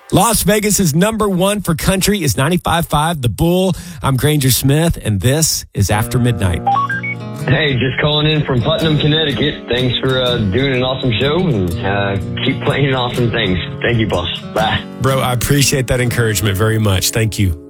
Las Vegas's number one for country is 95.5 The Bull. I'm Granger Smith, and this is After Midnight. Hey, just calling in from Putnam, Connecticut. Thanks for doing an awesome show, and keep playing awesome things. Thank you, boss. Bye. Bro, I appreciate that encouragement very much. Thank you.